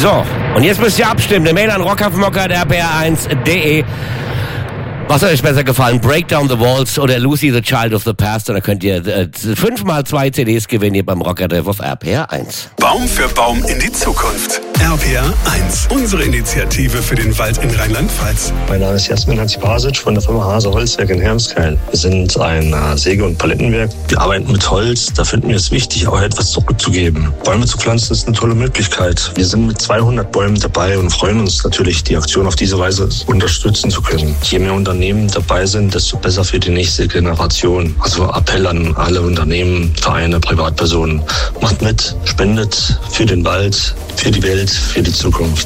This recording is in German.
So, und jetzt müsst ihr abstimmen. Eine Mail an rockaffenmocker@rpr1.de. Was hat euch besser gefallen? Break Down the Walls oder Lucy the Child of the Past? Und da könnt ihr 5x2 CDs gewinnen hier beim Rockertreff auf RPR1. Baum für Baum in die Zukunft. RPR1, unsere Initiative für den Wald in Rheinland-Pfalz. Mein Name ist Jasmin Hanzi-Basic von der Firma Hase Holzwerk in Hermskeil. Wir sind ein Säge- und Palettenwerk. Wir arbeiten mit Holz. Da finden wir es wichtig, auch etwas zurückzugeben. Bäume zu pflanzen ist eine tolle Möglichkeit. Wir sind mit 200 Bäumen dabei und freuen uns natürlich, die Aktion auf diese Weise unterstützen zu können. Je mehr Unternehmen dabei sind, desto besser für die nächste Generation. Also Appell an alle Unternehmen, Vereine, Privatpersonen. Macht mit, spendet für den Wald, für die Welt, für die Zukunft.